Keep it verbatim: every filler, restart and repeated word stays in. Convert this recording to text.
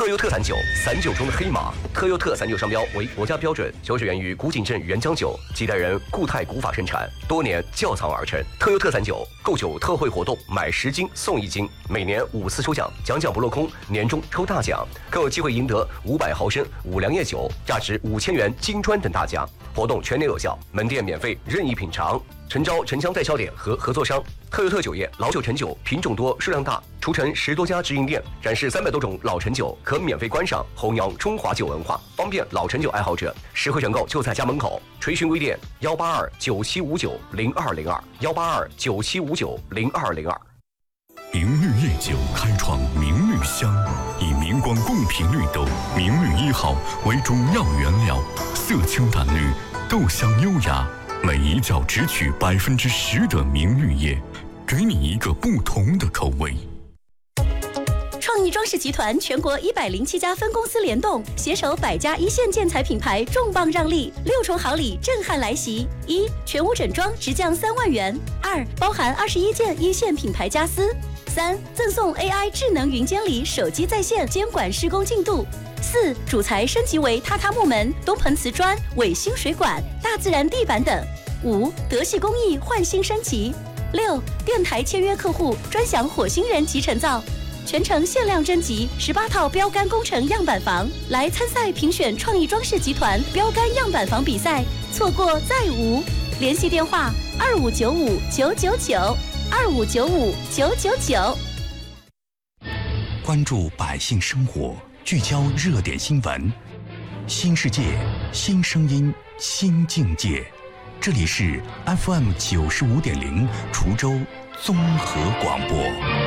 特优特散酒，散酒中的黑马。特优特散酒商标为国家标准，酒水源于古井镇原浆酒，几代人固态古法生产，多年窖藏而成。特优特散酒购酒特惠活动，买十斤送一斤，每年五次抽奖，奖奖不落空，年终抽大奖，更有机会赢得五百毫升五粮液酒，价值五千元金砖等大奖。活动全年有效，门店免费任意品尝。诚招城乡代销点和合作商。特优特酒业老酒陈酒品种多数量大，除城十多家直营店，展示三百多种老陈酒，可免费观赏，弘扬中华酒文化，方便老陈酒爱好者。实惠选购就在家门口。垂询微店幺八二九七五九零二零二幺八二九七五九零二零二。 明绿夜酒开创明绿香，以明光贡品绿豆明绿一号为主要原料，色清淡绿，豆香优雅。每一窖只取百分之十的明绿叶，给你一个不同的口味。 创意装饰集团全国一百零七家分公司联动，携手百家一线建材品牌，重磅让利，六重好礼震撼来袭：一、全屋整装直降三万元；二、包含二十一件一线品牌家私；三、赠送 A I 智能云监理，手机在线监管施工进度。四、主材升级为榻榻木门、东盆瓷砖、伟星水管、大自然地板等。五、德系工艺换新升级。六、电台签约客户专享火星人集成灶，全程限量征集十八套标杆工程样板房，来参赛评选创意装饰集团标杆样板房比赛，错过再无。联系电话二五九五九九九二五九五九九九。 关注百姓生活，聚焦热点新闻，新世界，新声音，新境界。这里是 F M 九十五点零滁州综合广播。